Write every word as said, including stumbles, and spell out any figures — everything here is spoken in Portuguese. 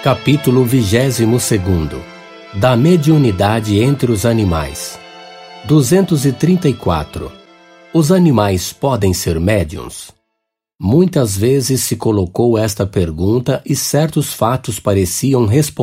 Capítulo vigésimo segundo. Da mediunidade entre os animais. duzentos e trinta e quatro. Os animais podem ser médiuns? Muitas vezes se colocou esta pergunta e certos fatos pareciam responder